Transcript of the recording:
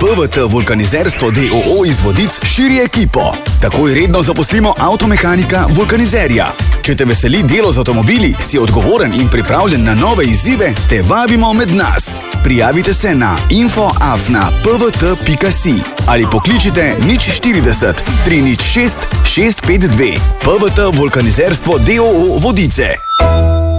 PVT Vulkanizerstvo d.o.o. iz Vodic širi ekipo. Takoj redno zaposlimo avtomehanika vulkanizerja. Če te veseli delo z avtomobili, si odgovoren in pripravljen na nove izzive, te vabimo med nas. Prijavite se na info@pvt.si ali pokličite 040 306 652. PVT Vulkanizerstvo d.o.o. Vodice.